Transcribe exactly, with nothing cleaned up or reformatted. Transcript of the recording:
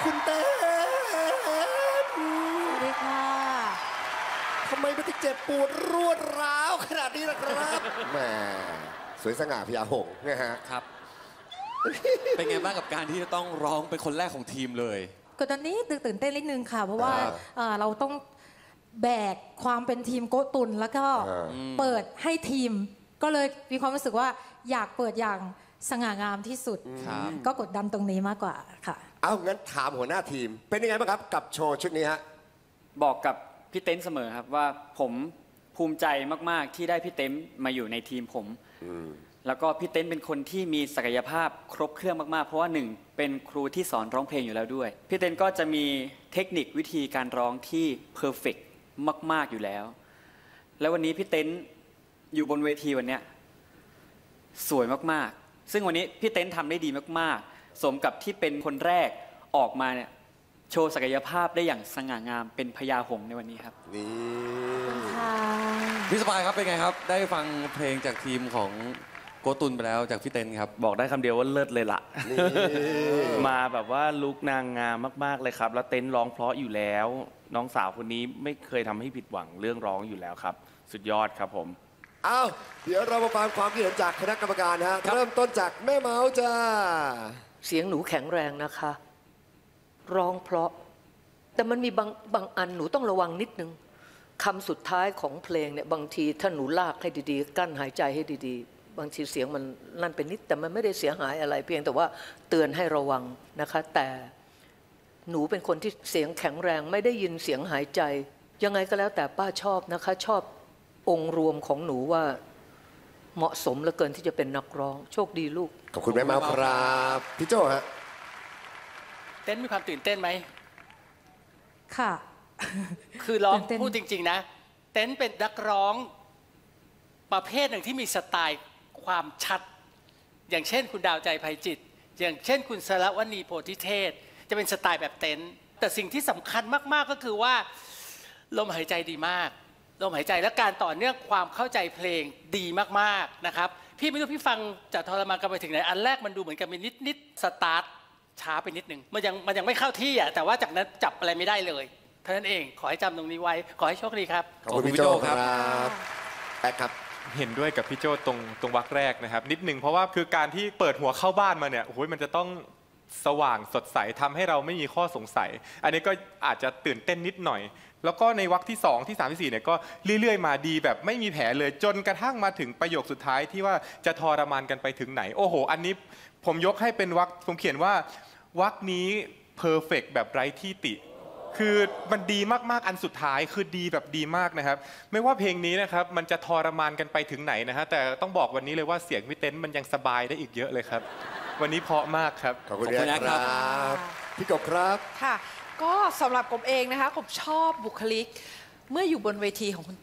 คุณเต้นสวัสดีค่ะทำไมมันถึงเจ็บปวดรวดร้าวขนาดนี้ล่ะครับแหมสวยสง่าพญาหงส์นะฮะครับ เป็นไงบ้างกับการที่จะต้องร้องเป็นคนแรกของทีมเลยก็ตอนนี้ตื่นเต้นนิดนึงค่ะเพราะว่าเราต้องแบกความเป็นทีมโกตุนแล้วก็เปิดให้ทีมก็เลยมีความรู้สึกว่าอยากเปิดอย่างสง่างามที่สุดก็กดดันตรงนี้มากกว่าค่ะเอางั้นถามหัวหน้าทีมเป็นยังไงบ้างครับกับโชว์ชุดนี้ฮะบอกกับพี่เต้นเสมอครับว่าผมภูมิใจมากๆที่ได้พี่เต้นมาอยู่ในทีมผมแล้วก็พี่เต้นเป็นคนที่มีศักยภาพครบเครื่องมากๆเพราะว่าหนึ่งเป็นครูที่สอนร้องเพลงอยู่แล้วด้วยพี่เต้นก็จะมีเทคนิควิธีการร้องที่เพอร์เฟกต์มากๆอยู่แล้วแล้ววันนี้พี่เต้นอยู่บนเวทีวันนี้สวยมากๆซึ่งวันนี้พี่เต้นทำได้ดีมากๆสมกับที่เป็นคนแรกออกมาเนี่ยโชว์ศักยภาพได้อย่างสง่างามเป็นพญาหงส์ในวันนี้ครับนี่พี่สปายครับเป็นไงครับได้ฟังเพลงจากทีมของโกตุนไปแล้วจากพี่เต้นครับบอกได้คำเดียวว่าเลิศเลยล่ะ มาแบบว่าลุกนางงามมากๆเลยครับแล้วเต้นร้องเพราะอยู่แล้วน้องสาวคนนี้ไม่เคยทำให้ผิดหวังเรื่องร้องอยู่แล้วครับสุดยอดครับผมเอาเดี๋ยวเรามาฟังความคิดเห็นจากคณะกรรมการฮะเริ่มต้นจากแม่เมาส์จ้าเสียงหนูแข็งแรงนะคะร้องเพราะแต่มันมีบางบางอันหนูต้องระวังนิดนึงคำสุดท้ายของเพลงเนี่ยบางทีถ้าหนูลากให้ดีๆกั้นหายใจให้ดีๆบางทีเสียงมันนั่นเป็นนิดแต่มันไม่ได้เสียหายอะไรเพียงแต่ว่าเตือนให้ระวังนะคะแต่หนูเป็นคนที่เสียงแข็งแรงไม่ได้ยินเสียงหายใจยังไงก็แล้วแต่ป้าชอบนะคะชอบองค์รวมของหนูว่าเหมาะสมเหลือเกินที่จะเป็นนักร้องโชคดีลูกขอบคุณแม่เมาส์ครับพี่โจ้ฮะเต้นมีความตื่นเต้นไหมค่ะคือร้องพูดจริงๆนะเต้นเป็นนักร้องประเภทหนึ่งที่มีสไตล์ความชัดอย่างเช่นคุณดาวใจไพจิตอย่างเช่นคุณสรวณีโพธิเทศจะเป็นสไตล์แบบเต้นแต่สิ่งที่สำคัญมากๆก็คือว่าลมหายใจดีมากลมหายใจและการต่อเนื่องความเข้าใจเพลงดีมากๆนะครับพี่ไม่รู้พี่ฟังจากทรมานกันไปถึงไหนอันแรกมันดูเหมือนกับมีนิดๆสตาร์ทช้าไปนิดนึงมันยังมันยังไม่เข้าที่อ่ะแต่ว่าจากนั้นจับอะไรไม่ได้เลยเท่านั้นเองขอให้จำตรงนี้ไว้ขอให้โชคดีครับขอบคุณพี่โจ้ครับแป๊กครับเห็นด้วยกับพี่โจ้ตรงตรงวรรคแรกนะครับนิดหนึ่งเพราะว่าคือการที่เปิดหัวเข้าบ้านมาเนี่ยโอ้โหมันจะต้องสว่างสดใสทำให้เราไม่มีข้อสงสัยอันนี้ก็อาจจะตื่นเต้นนิดหน่อยแล้วก็ในวรรคที่สองที่สามที่สี่เนี่ยก็เรื่อยๆมาดีแบบไม่มีแผลเลยจนกระทั่งมาถึงประโยคสุดท้ายที่ว่าจะทรมานกันไปถึงไหนโอ้โหอันนี้ผมยกให้เป็นวรรคผมเขียนว่าวรรคนี้เพอร์เฟกต์แบบไร้ที่ติคือมันดีมากๆอันสุดท้ายคือดีแบบดีมากนะครับไม่ว่าเพลงนี้นะครับมันจะทรมานกันไปถึงไหนนะฮะแต่ต้องบอกวันนี้เลยว่าเสียงพี่เต้นมันยังสบายได้อีกเยอะเลยครับวันนี้เพราะมากครับขอบคุณครับพี่กบครับค่ะก็สำหรับกบเองนะคะกบชอบบุคลิกเมื่ออยู่บนเวทีของคุณ